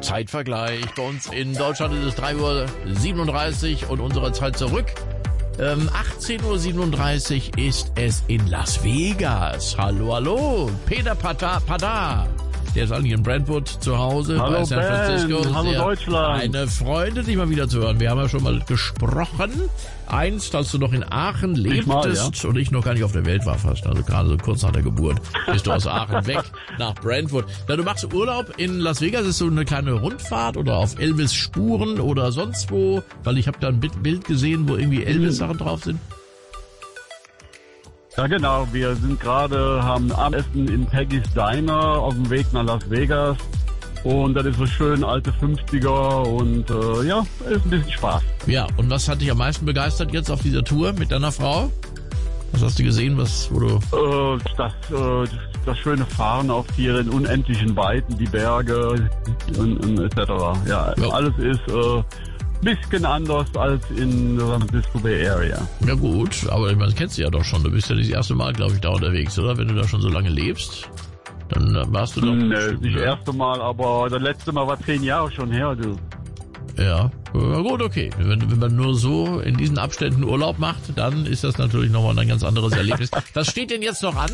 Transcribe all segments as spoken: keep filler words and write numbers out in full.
Zeitvergleich. Bei uns in Deutschland ist es drei Uhr siebenunddreißig und unsere Zeit zurück. Ähm, achtzehn Uhr siebenunddreißig ist es in Las Vegas. Hallo, hallo, Peter Pada, Pada. Der ist eigentlich in Brentwood zu Hause hallo bei San Ben, Francisco. hallo Sehr Deutschland. Eine Freude, dich mal wieder zu hören. Wir haben ja schon mal gesprochen. Einst, als du noch in Aachen lebtest mal, ja. und ich noch gar nicht auf der Welt war fast, also gerade so kurz nach der Geburt, bist du aus Aachen weg nach Brentwood. Na, du machst Urlaub in Las Vegas, ist so eine kleine Rundfahrt oder auf Elvis Spuren oder sonst wo? Weil ich habe da ein Bild gesehen, wo irgendwie Elvis-Sachen drauf sind. Ja genau, wir sind gerade, haben Abendessen in Peggy's Diner auf dem Weg nach Las Vegas und das ist so schön alte fünfziger und äh, ja, ist ein bisschen Spaß. Ja, und was hat dich am meisten begeistert jetzt auf dieser Tour mit deiner Frau? Was hast du gesehen, was, wo du... Äh, das, äh, das schöne Fahren auf ihren unendlichen Weiten, die Berge und, und et cetera. Ja, ja, alles ist... Äh, bisschen anders als in der San Francisco Bay Area. Ja gut, aber ich meine, das kennst du ja doch schon. Du bist ja nicht das erste Mal, glaube ich, da unterwegs, oder? Wenn du da schon so lange lebst, dann warst du doch... Nee, nicht das erste Mal, aber das letzte Mal war zehn Jahre schon her, du. Ja, ja gut, okay. Wenn, wenn man nur so in diesen Abständen Urlaub macht, dann ist das natürlich nochmal ein ganz anderes Erlebnis. Was steht denn jetzt noch an?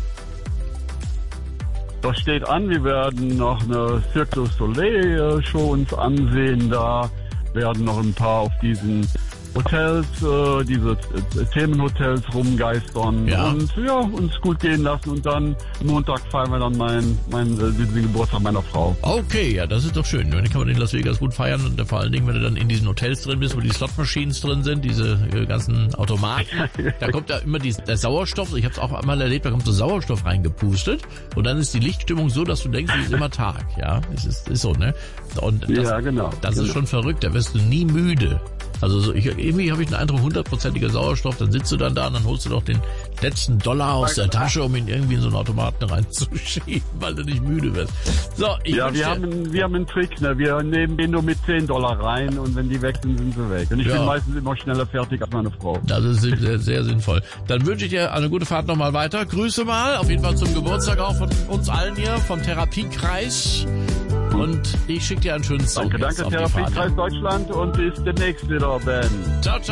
Das steht an, wir werden noch eine Cirque du Soleil Show uns ansehen da. Werden noch ein paar auf diesen Hotels, äh, diese äh, Themenhotels rumgeistern ja. und ja, uns gut gehen lassen und dann Montag feiern wir dann meinen mein, äh, den Geburtstag meiner Frau. Okay, ja, das ist doch schön. Dann kann man in Las Vegas gut feiern und vor allen Dingen, wenn du dann in diesen Hotels drin bist, wo die Slot-Machines drin sind, diese äh, ganzen Automaten, da kommt ja immer die, der Sauerstoff, ich habe es auch einmal erlebt, da kommt so Sauerstoff reingepustet und dann ist die Lichtstimmung so, dass du denkst, es ist immer Tag, ja, es ist, ist so, ne? Und das, ja, genau. Das genau. ist schon verrückt, da wirst du nie müde. Also so, ich, irgendwie habe ich den Eindruck, hundertprozentiger Sauerstoff, dann sitzt du dann da und dann holst du doch den letzten Dollar aus der Tasche, um ihn irgendwie in so einen Automaten reinzuschieben, weil du nicht müde wirst. So, ich ja, wir haben, wir haben einen Trick, ne? Wir nehmen den nur mit zehn Dollar rein und wenn die weg sind, sind sie weg. Und ich ja. bin meistens immer schneller fertig als meine Frau. Das ist sehr, sehr sinnvoll. Dann wünsche ich dir eine gute Fahrt nochmal weiter. Grüße mal, auf jeden Fall zum Geburtstag auch von uns allen hier, vom Therapiekreis. Und ich schicke dir einen schönen Song. Danke, danke, Therapiekreis Deutschland und bis demnächst wieder, Ben. Ciao, ciao.